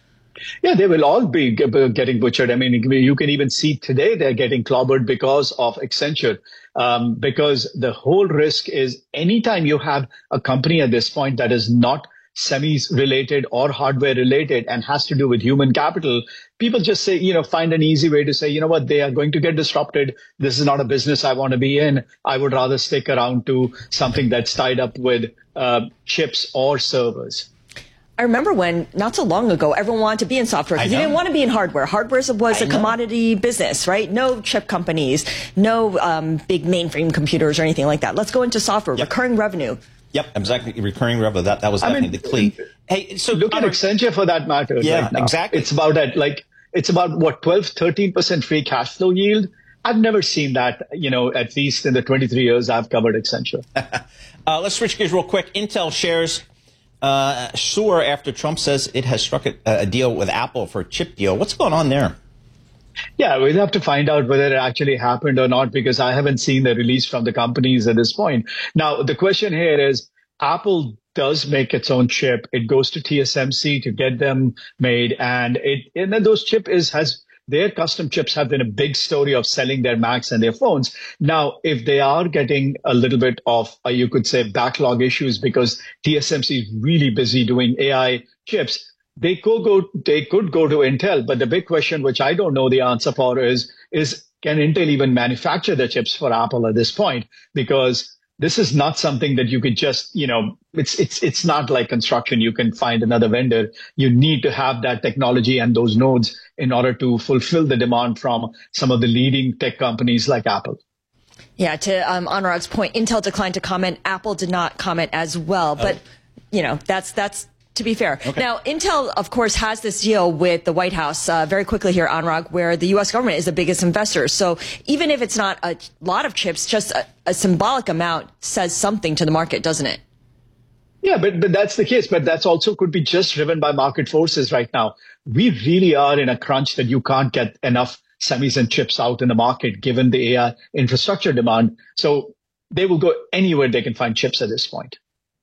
Yeah, they will all be getting butchered. I mean, you can even see today they're getting clobbered because of Accenture, um, because the whole risk is anytime you have a company at this point that is not semis related or hardware related and has to do with human capital, people just say, you know, find an easy way to say, you know what, they are going to get disrupted. This is not a business I want to be in. I would rather stick around to something that's tied up with uh, chips or servers. I remember when, not so long ago, everyone wanted to be in software because you didn't want to be in hardware. Hardware was a commodity business, right? No chip companies, no um, big mainframe computers or anything like that. Let's go into software, yep. recurring revenue. Yep, exactly. Recurring revenue. That that was definitely I mean, the key. Hey, so look at Accenture for that matter. Yeah, right now. exactly. It's about that, like it's about what twelve, thirteen percent free cash flow yield. I've never seen that, you know, at least in the twenty-three years I've covered Accenture. uh, let's switch gears real quick. Intel shares Uh, soar after Trump says it has struck a, a deal with Apple for a chip deal. What's going on there? Yeah, we'll have to find out whether it actually happened or not, because I haven't seen the release from the companies at this point. Now, the question here is, Apple does make its own chip. It goes to T S M C to get them made. And it, and then those chip is, has, their custom chips have been a big story of selling their Macs and their phones. Now, if they are getting a little bit of, uh, you could say, backlog issues because T S M C is really busy doing A I chips, they could go, they could go to Intel. But the big question, which I don't know the answer for, is, is can Intel even manufacture the chips for Apple at this point? Because this is not something that you could just, you know, it's it's it's not like construction. You can find another vendor. You need to have that technology and those nodes in order to fulfill the demand from some of the leading tech companies like Apple. Yeah, to um, Anurag's point, Intel declined to comment. Apple did not comment as well. But, oh. you know, that's that's to be fair. Okay. Now, Intel, of course, has this deal with the White House uh, very quickly here, Anurag, where the U S government is the biggest investor. So even if it's not a lot of chips, just a, a symbolic amount says something to the market, doesn't it? Yeah, but, but that's the case. But that's also could be just driven by market forces right now. We really are in a crunch that you can't get enough semis and chips out in the market, given the A I infrastructure demand. So they will go anywhere they can find chips at this point.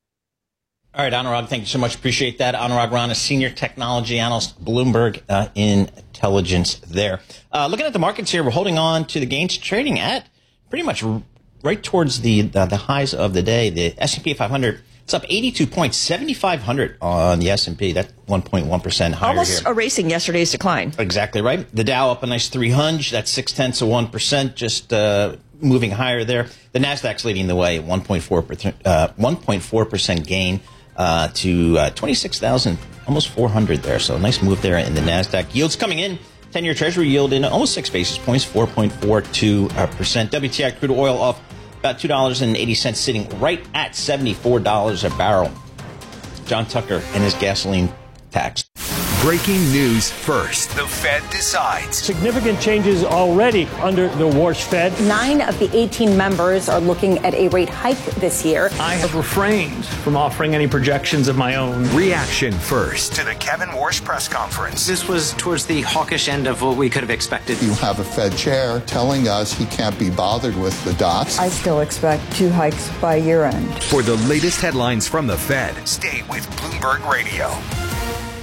All right, Anurag, thank you so much. Appreciate that. Anurag Rana, Senior Technology Analyst, Bloomberg uh, Intelligence there. Uh, looking at the markets here, we're holding on to the gains, trading at pretty much right towards the the, the highs of the day. The S and P five hundred, it's up eighty-two points, seventy-five hundred on the S and P. That's one point one percent higher Almost here. erasing yesterday's decline. Exactly right. The Dow up a nice three hundred. That's six-tenths of one percent, just uh, moving higher there. The Nasdaq's leading the way, one point four percent, uh, one point four percent gain. Uh, to uh, twenty-six thousand, almost four hundred there. So nice move there in the Nasdaq. Yields coming in. ten-year Treasury yield in almost six basis points, four point four two percent. W T I crude oil off about two dollars and eighty cents, sitting right at seventy-four dollars a barrel. John Tucker and his gasoline tax. Breaking news first. The Fed decides. Significant changes already under the Warsh Fed. Nine of the eighteen members are looking at a rate hike this year. I have refrained from offering any projections of my own. Reaction first to the Kevin Warsh press conference. This was towards the hawkish end of what we could have expected. You have a Fed chair telling us he can't be bothered with the dots. I still expect two hikes by year end. For the latest headlines from the Fed, stay with Bloomberg Radio.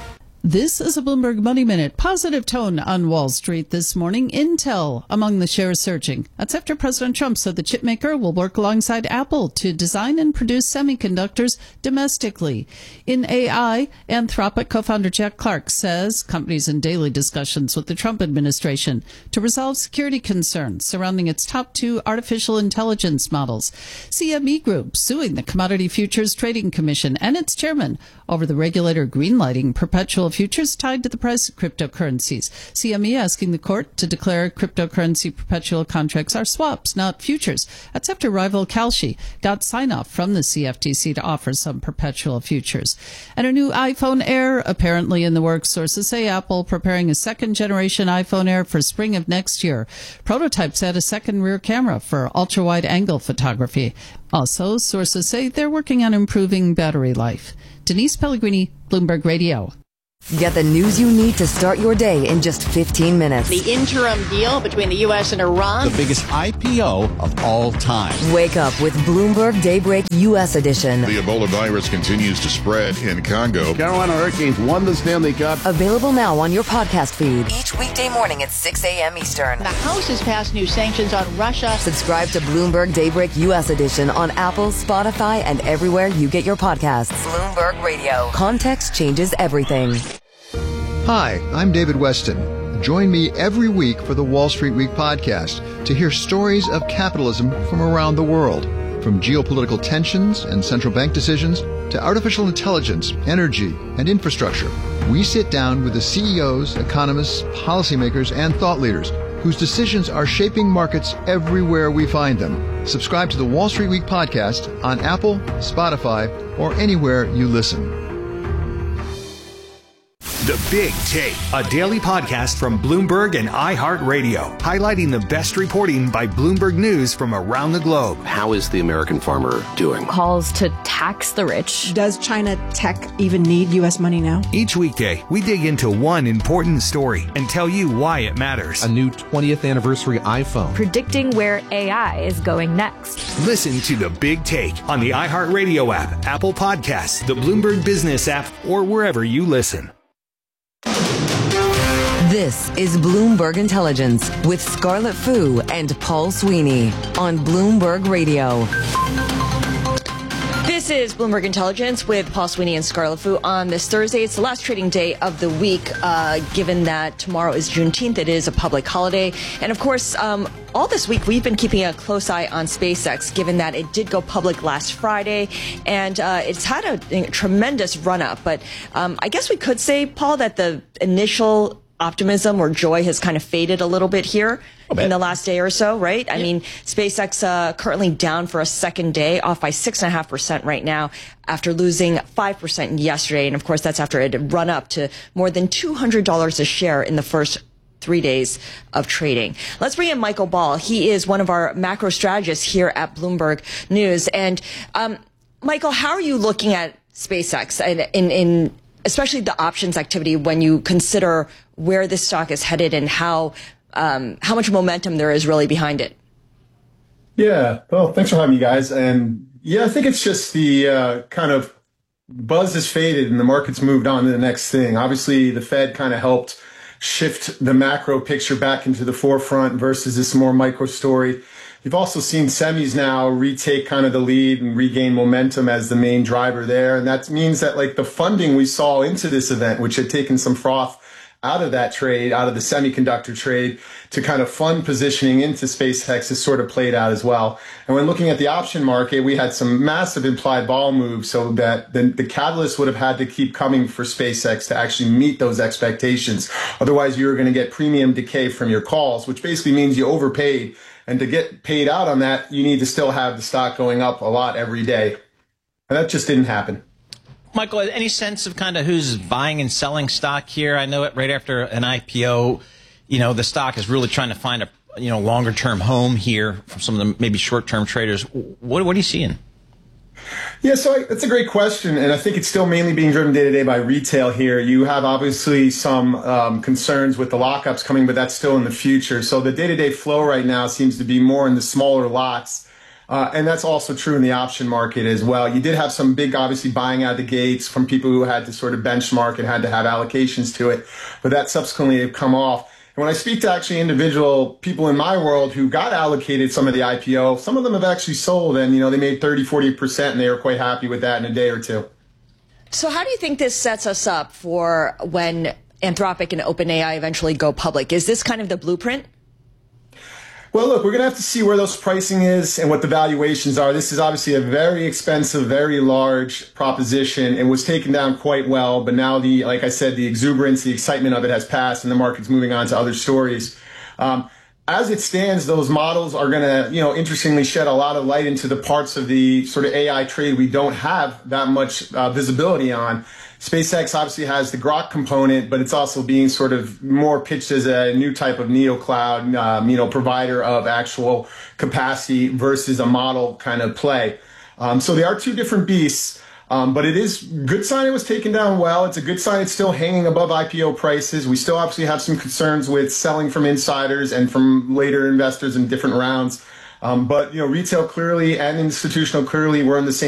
This is a Bloomberg Money Minute. Positive tone on Wall Street this morning. Intel among the shares surging. That's after President Trump said the chipmaker will work alongside Apple to design and produce semiconductors domestically. In A I, Anthropic co-founder Jack Clark says companies in daily discussions with the Trump administration to resolve security concerns surrounding its top two artificial intelligence models. C M E Group suing the Commodity Futures Trading Commission and its chairman over the regulator greenlighting perpetual futures tied to the price of cryptocurrencies. C M E asking the court to declare cryptocurrency perpetual contracts are swaps, not futures. That's after rival Kalshi got sign-off from the C F T C to offer some perpetual futures. And a new iPhone Air apparently in the works. Sources say Apple preparing a second-generation iPhone Air for spring of next year. Prototypes add a second rear camera for ultra-wide angle photography. Also, sources say they're working on improving battery life. Denise Pellegrini, Bloomberg Radio. Get the news you need to start your day in just fifteen minutes. The interim deal between the U S and Iran. The biggest I P O of all time. Wake up with Bloomberg Daybreak U S edition. The Ebola virus continues to spread in Congo. Carolina Hurricanes won the Stanley Cup. Available now on your podcast feed. Each weekday morning at six a.m. Eastern. The House has passed new sanctions on Russia. Subscribe to Bloomberg Daybreak U S edition on Apple, Spotify, and everywhere you get your podcasts. Bloomberg Radio. Context changes everything. Hi, I'm David Weston. Join me every week for the Wall Street Week podcast to hear stories of capitalism from around the world, from geopolitical tensions and central bank decisions to artificial intelligence, energy, and infrastructure. We sit down with the C E Os, economists, policymakers, and thought leaders whose decisions are shaping markets everywhere we find them. Subscribe to the Wall Street Week podcast on Apple, Spotify, or anywhere you listen. The Big Take, a daily podcast from Bloomberg and iHeartRadio, highlighting the best reporting by Bloomberg News from around the globe. How is the American farmer doing? Calls to tax the rich. Does China tech even need U S money now? Each weekday, we dig into one important story and tell you why it matters. A new twentieth anniversary iPhone. Predicting where A I is going next. Listen to The Big Take on the iHeartRadio app, Apple Podcasts, the Bloomberg Business app, or wherever you listen. This is Bloomberg Intelligence with Scarlett Fu and Paul Sweeney on Bloomberg Radio. This is Bloomberg Intelligence with Paul Sweeney and Scarlett Fu on this Thursday. It's the last trading day of the week, uh, given that tomorrow is Juneteenth. It is a public holiday. And of course, um, all this week we've been keeping a close eye on SpaceX, given that it did go public last Friday. And uh, it's had a, a tremendous run-up. But um, I guess we could say, Paul, that the initial optimism or joy has kind of faded a little bit here in the last day or so, right? I mean, SpaceX uh, currently down for a second day, off by six and a half percent right now after losing five percent yesterday. And of course, that's after it had run up to more than two hundred dollars a share in the first three days of trading. Let's bring in Michael Ball. He is one of our macro strategists here at Bloomberg News. And um, Michael, how are you looking at SpaceX and in, in especially the options activity when you consider where this stock is headed and how um, how much momentum there is really behind it? Yeah, well, thanks for having me, guys. And yeah, I think it's just the uh, kind of buzz has faded and the market's moved on to the next thing. Obviously, the Fed kind of helped shift the macro picture back into the forefront versus this more micro story. You've also seen semis now retake kind of the lead and regain momentum as the main driver there. And that means that like the funding we saw into this event, which had taken some froth out of that trade, out of the semiconductor trade, to kind of fund positioning into SpaceX has sort of played out as well. And when looking at the option market, we had some massive implied vol moves, so that the, the catalyst would have had to keep coming for SpaceX to actually meet those expectations. Otherwise, you were going to get premium decay from your calls, which basically means you overpaid. And to get paid out on that, you need to still have the stock going up a lot every day. And that just didn't happen. Michael, any sense of kind of who's buying and selling stock here? I know it right after an I P O, you know, the stock is really trying to find a, you know, longer term home here from some of the maybe short term traders. What, what are you seeing? Yeah, so I, that's a great question. And I think it's still mainly being driven day to day by retail here. You have obviously some um, concerns with the lockups coming, but that's still in the future. So the day to day flow right now seems to be more in the smaller lots. Uh, and that's also true in the option market as well. You did have some big, obviously, buying out of the gates from people who had to sort of benchmark and had to have allocations to it. But that subsequently have come off. And when I speak to actually individual people in my world who got allocated some of the I P O, some of them have actually sold and, you know, they made thirty, forty percent and they were quite happy with that in a day or two. So how do you think this sets us up for when Anthropic and OpenAI eventually go public? Is this kind of the blueprint? Well, look, we're going to have to see where those pricing is and what the valuations are. This is obviously a very expensive, very large proposition. It was taken down quite well, but now the, like I said, the exuberance, the excitement of it has passed and the market's moving on to other stories. Um, as it stands, those models are going to, you know, interestingly shed a lot of light into the parts of the sort of A I trade we don't have that much uh, visibility on. SpaceX obviously has the Grok component, but it's also being sort of more pitched as a new type of neocloud, um, you know, provider of actual capacity versus a model kind of play. Um, so they are two different beasts, um, but it is good sign it was taken down well. It's a good sign it's still hanging above I P O prices. We still obviously have some concerns with selling from insiders and from later investors in different rounds. Um, but, you know, retail clearly and institutional clearly were in the same